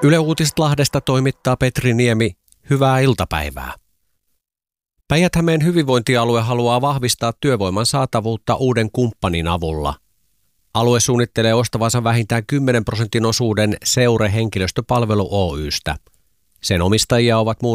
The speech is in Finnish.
Yle Uutiset Lahdesta toimittaa Petri Niemi. Hyvää iltapäivää. Päijät-Hämeen hyvinvointialue haluaa vahvistaa työvoiman saatavuutta uuden kumppanin avulla. Alue suunnittelee ostavansa vähintään 10% osuuden Seure Henkilöstöpalvelu Oy:stä. Sen omistajia ovat muun